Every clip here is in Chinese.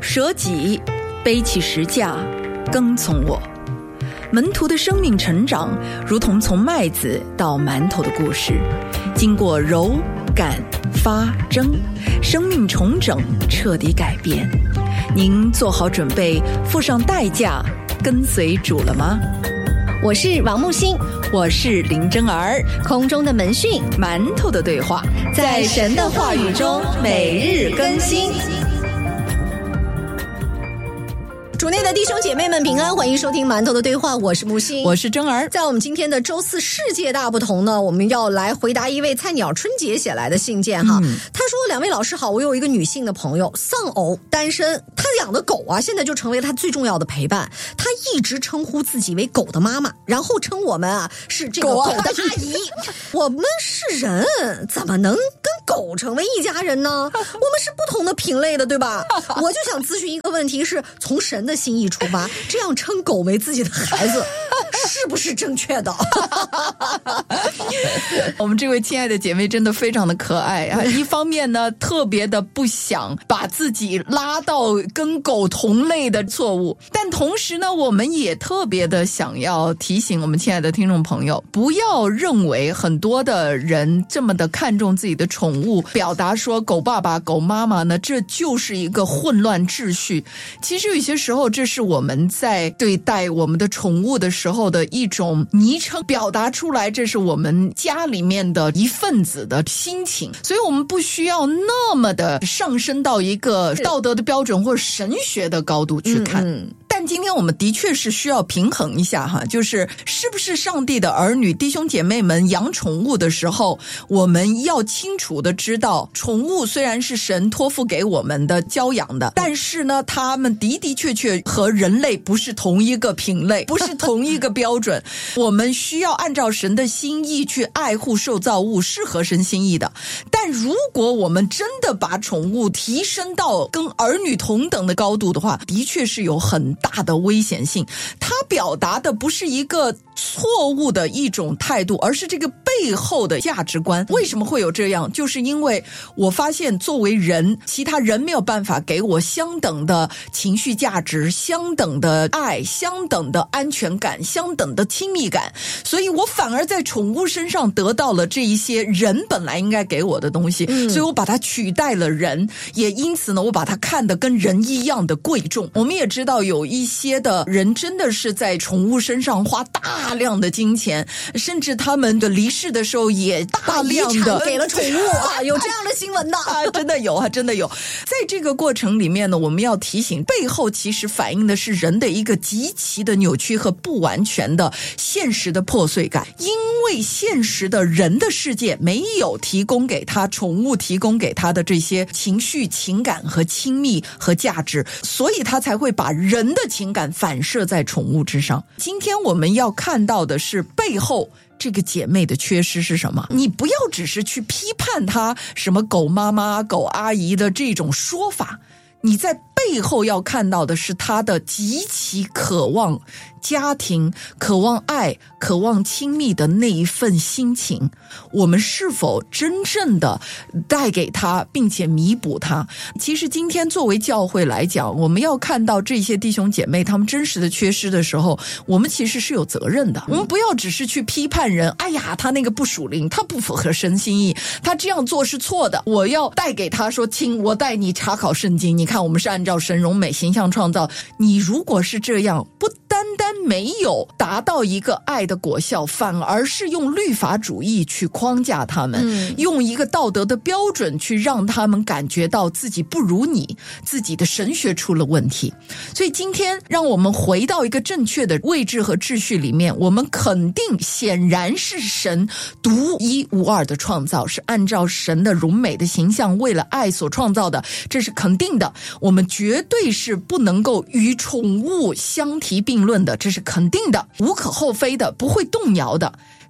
舍己，背起十架，跟从我。门徒的生命成长，如同从麦子到馒头的故事，经过揉、擀、发、蒸，生命重整，彻底改变。您做好准备，付上代价，跟随主了吗？ 我是王木星， 我是林真儿。 空中的门讯， 馒头的对话， 在神的话语中每日更新。主内的弟兄姐妹们平安，欢迎收听馒头的对话，我是木星， 我是真儿。 在我们今天的周四世界大不同呢，我们要来回答一位菜鸟春节写来的信件哈。他说：两位老师好，我有一个女性的朋友，丧偶单身，她养的狗啊，现在就成为她最重要的陪伴。她一直称呼自己为狗的妈妈，然后称我们啊是这个狗的阿姨。我们是人，怎么能跟狗成为一家人呢？我们是不同的品类的，对吧？我就想咨询一个问题，是从神的心意出发，这样称狗为自己的孩子是不是正确的？ 我们这位亲爱的姐妹真的非常的可爱啊！一方面呢，特别的不想把自己拉到跟狗同类的错误，但同时呢，我们也特别的想要提醒我们亲爱的听众朋友，不要认为很多的人这么的看重自己的宠物，表达说狗爸爸、狗妈妈呢，这就是一个混乱秩序。其实有些时候，这是我们在对待我们的宠物的时候的一种昵称，表达出来这是我们家里面的一份子的心情，所以我们不需要那么的上升到一个道德的标准或神学的高度去看。但今天我们的确是需要平衡一下哈，就是是不是上帝的儿女弟兄姐妹们养宠物的时候，我们要清楚的知道，宠物虽然是神托付给我们的教养的，但是呢，他们的确和人类不是同一个品类，不是同一个标准。我们需要按照神的心意去爱护受造物，是合神心意的。但如果我们真的把宠物提升到跟儿女同等的高度的话，的确是有很大的危险性。它表达的不是一个错误的一种态度，而是这个背后的价值观。为什么会有这样？就是因为我发现作为人，其他人没有办法给我相等的情绪价值、相等的爱、相等的安全感、相等的亲密感，所以我反而在宠物身上得到了这一些人本来应该给我的东西，所以我把它取代了人，也因此呢，我把它看得跟人一样的贵重。我们也知道有一些的人真的是在宠物身上花大量的金钱，甚至他们的离世的时候也大量的给了宠物啊，有这样的新闻的啊，真的有啊，真的有。在这个过程里面呢，我们要提醒，背后其实反映的是人的一个极其的扭曲和不完全的现实的破碎感。因为现实的人的世界没有提供给他宠物提供给他的这些情绪、情感和亲密和价值，所以他才会把人的情感反射在宠物之上。今天我们要看到的是背后这个姐妹的缺失是什么？你不要只是去批判她什么狗妈妈、狗阿姨的这种说法，你在背后要看到的是她的极其渴望家庭、渴望爱、渴望亲密的那一份心情，我们是否真正的带给他并且弥补他？其实今天作为教会来讲，我们要看到这些弟兄姐妹他们真实的缺失的时候，我们其实是有责任的。我们不要只是去批判人，哎呀，他那个不属灵，他不符合神心意，他这样做是错的。我要带给他说，亲，我带你查考圣经，你看我们是按照神容美形象创造。你如果是这样，不单单没有达到一个爱的果效，反而是用律法主义去框架他们，用一个道德的标准去让他们感觉到自己不如你，自己的神学出了问题。所以今天让我们回到一个正确的位置和秩序里面，我们肯定显然是神独一无二的创造，是按照神的荣美的形象为了爱所创造的，这是肯定的。我们绝对是不能够与宠物相提并论的，这是肯定的，无可厚非的，不会动摇的。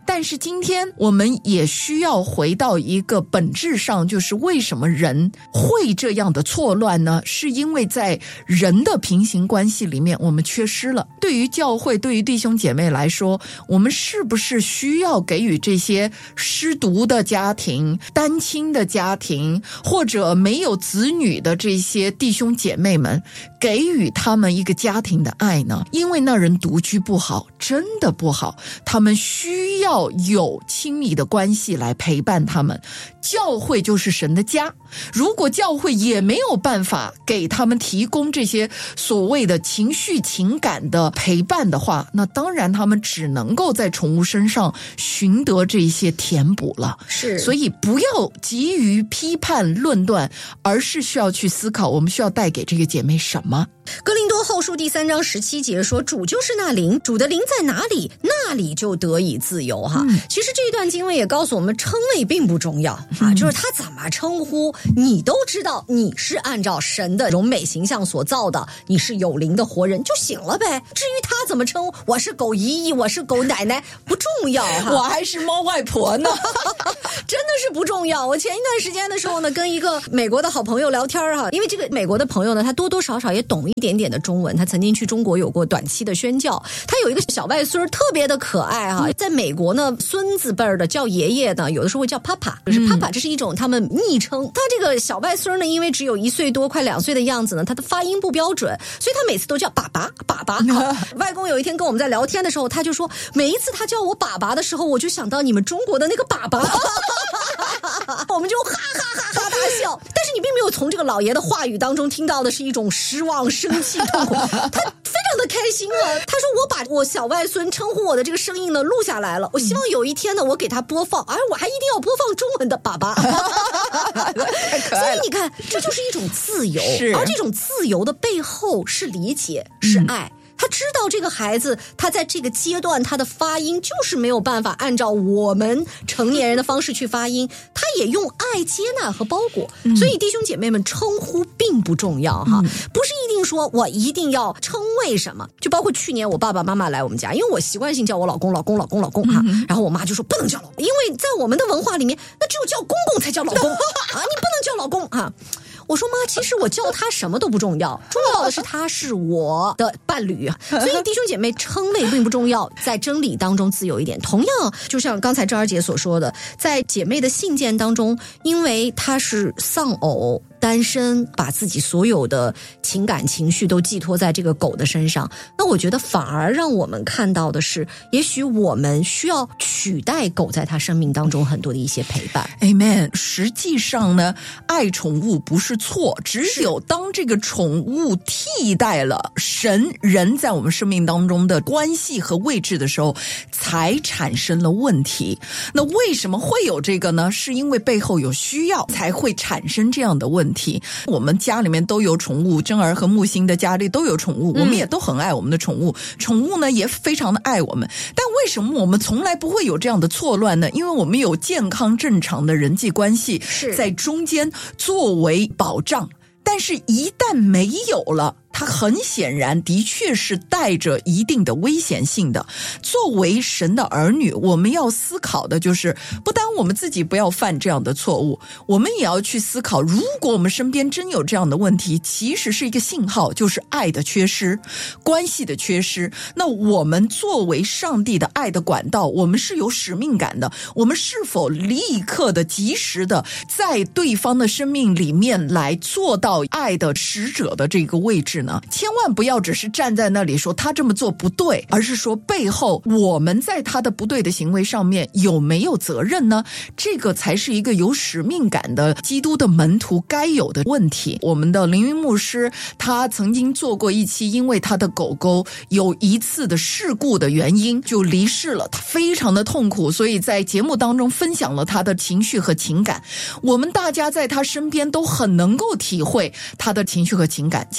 但是今天我们也需要回到一个本质上，就是为什么人会这样的错乱呢？是因为在人的平行关系里面我们缺失了。对于教会，对于弟兄姐妹来说，我们是不是需要给予这些失独的家庭、单亲的家庭，或者没有子女的这些弟兄姐妹们，给予他们一个家庭的爱呢？因为那人独居不好，真的不好，他们需要有亲密的关系来陪伴他们。教会就是神的家，如果教会也没有办法给他们提供这些所谓的情绪情感的陪伴的话，那当然他们只能够在宠物身上寻得这些填补了。 是， 所以不要急于批判论断，而是需要去思考我们需要带给这个姐妹什么。 哥林多后书第3章17节说，主就是那灵，主的灵在哪里，那里就得以自由哈。其实这一段经文也告诉我们，称谓并不重要啊，就是他怎么称呼你都知道，你是按照神的荣美形象所造的，你是有灵的活人就行了呗。至于他怎么称，我是狗姨姨，我是狗奶奶，不重要哈。 我还是猫外婆呢真的是不重要。我前一段时间的时候呢，跟一个美国的好朋友聊天哈，因为这个美国的朋友呢，他多多少少也懂一点点的中文，他曾经去中国有过短期的宣教，他有一个小外孙特别的可爱哈。在美国呢，孙子辈的叫爷爷呢，有的时候会叫 Papa， 就是Papa，这是一种他们昵称。他这个小外孙呢，因为只有1岁多快2岁的样子呢，他的发音不标准，所以他每次都叫爸爸爸爸。外公有一天跟我们在聊天的时候，他就说，每一次他叫我爸爸的时候，我就想到你们中国的那个爸爸我们就哈哈哈哈大笑。但是你并没有从这个老爷的话语当中听到的是一种失望、生气、痛苦，他非常的开心啊。他说，我把我小外孙称呼我的这个声音呢录下来了，我希望有一天呢，我给他播放，而我还一定要播放中文的爸爸所以你看，这就是一种自由，而这种自由的背后是理解，是爱。他知道这个孩子，他在这个阶段他的发音就是没有办法按照我们成年人的方式去发音，他也用爱接纳和包裹。所以弟兄姐妹们，称呼并不重要哈，不是一定说我一定要称谓什么。就包括去年我爸爸妈妈来我们家，因为我习惯性叫我老公老公老公老公哈，然后我妈就说不能叫老公，因为在我们的文化里面，那只有叫公公才叫老公啊，你不能叫老公啊。我说妈，其实我叫他什么都不重要，重要的是他是我的伴侣。所以弟兄姐妹，称谓并不重要，在真理当中自由一点。同样就像刚才郑儿姐所说的，在姐妹的信件当中，因为她是丧偶单身，把自己所有的情感情绪都寄托在这个狗的身上，那我觉得反而让我们看到的是，也许我们需要取代狗在他生命当中很多的一些陪伴。 Amen。 实际上呢，爱宠物不是错，只有当这个宠物替代了神人在我们生命当中的关系和位置的时候，才产生了问题。那为什么会有这个呢？是因为背后有需要才会产生这样的问题。我们家里面都有宠物，珍儿和木星的家里都有宠物，我们也都很爱我们的宠物，宠物呢也非常的爱我们。但为什么我们从来不会有这样的错乱呢？因为我们有健康正常的人际关系在中间作为保障，但是一旦没有了，它很显然的确是带着一定的危险性的。作为神的儿女，我们要思考的就是不单我们自己不要犯这样的错误，我们也要去思考，如果我们身边真有这样的问题，其实是一个信号，就是爱的缺失，关系的缺失。那我们作为上帝的爱的管道，我们是有使命感的，我们是否立刻的及时的在对方的生命里面来做到爱的使者的这个位置呢？千万不要只是站在那里说他这么做不对，而是说背后我们在他的不对的行为上面有没有责任呢？这个才是一个有使命感的基督的门徒该有的问题。我们的凌云牧师他曾经做过一期，因为他的狗狗有一次的事故的原因就离世了，他非常的痛苦，所以在节目当中分享了他的情绪和情感。我们大家在他身边都很能够体会他的情绪和情感，结果呢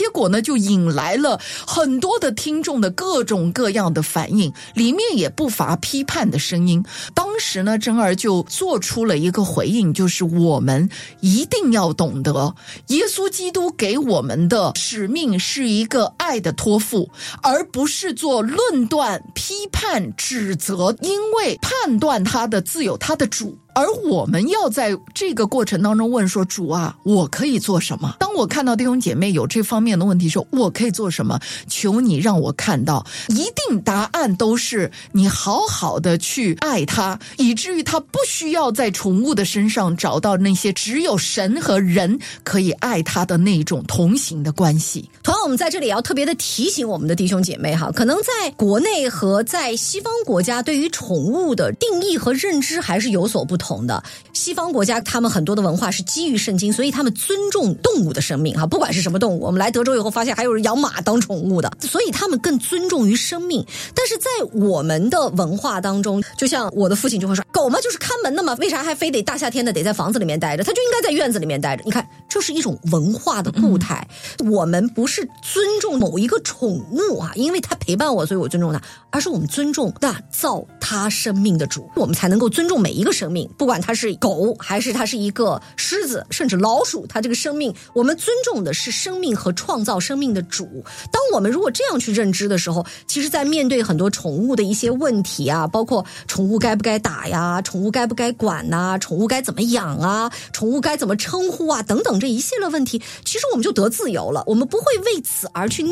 就引来了很多的听众的各种各样的反应，里面也不乏批判的声音。当时呢，珍儿就做出了一个回应，就是我们一定要懂得，耶稣基督给我们的使命是一个爱的托付，而不是做论断、批判、指责，因为判断他的自有他的主。而我们要在这个过程当中问说，主啊，我可以做什么？当我看到弟兄姐妹有这方面的问题时候，我可以做什么？求你让我看到，一定答案都是你好好的去爱他，以至于他不需要在宠物的身上找到那些只有神和人可以爱他的那种同行的关系。 同样我们在这里也要特别的提醒我们的弟兄姐妹哈，可能在国内和在西方国家对于宠物的定义和认知还是有所不同的。西方国家他们很多的文化是基于圣经，所以他们尊重动物的生命哈，不管是什么动物。我们来德州以后发现还有人养马当宠物的，所以他们更尊重于生命。但是在我们的文化当中，就像我的父亲就会说，狗嘛就是看门的嘛，为啥还非得大夏天的得在房子里面待着，他就应该在院子里面待着。你看，这是一种文化的固态。我们不是尊重某一个宠物啊，因为它陪伴我所以我尊重它，而是我们尊重那造它生命的主，我们才能够尊重每一个生命，不管它是狗还是它是一个狮子甚至老鼠，它这个生命我们尊重的是生命和创造生命的主。当我们如果这样去认知的时候，其实在面对很多宠物的一些问题啊，包括宠物该不该打呀，宠物该不该管啊，宠物该怎么养啊，宠物该怎么称呼啊等等这一系列问题，其实我们就得自由了，我们不会为此而去